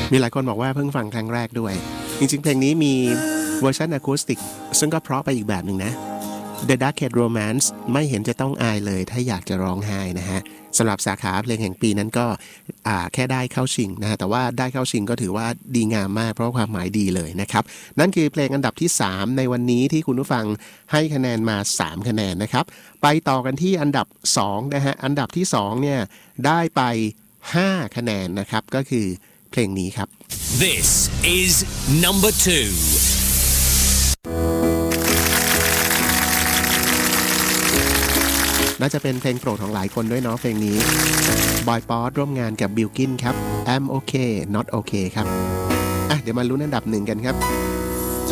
มีหลายคนบอกว่าเพิ่งฟังครั้งแรกด้วยจริงๆเพลงนี้มีเวอร์ชันอะคูสติกซึ่งก็เพราะไปอีกแบบหนึ่งนะ The Dark Romance ไม่เห็นจะต้องอายเลยถ้าอยากจะร้องไห้นะฮะสำหรับสาขาเพลงแห่งปีนั้นก็แค่ได้เข้าชิงนะฮะแต่ว่าได้เข้าชิงก็ถือว่าดีงามมากเพราะความหมายดีเลยนะครับนั่นคือเพลงอันดับที่3ในวันนี้ที่คุณผู้ฟังให้คะแนนมา3คะแนนนะครับไปต่อกันที่อันดับ2นะฮะอันดับที่2เนี่ยได้ไป5คะแนนนะครับก็คือเพลงนี้ครับ This is number 2 น่าจะเป็นเพลงโปรดของหลายคนด้วยเนาะเพลงนี้บอยป๊อตร่วมงานกับบิลกินครับ I'm okay not okay ครับเดี๋ยวมาลุ้นอันดับ1กันครับ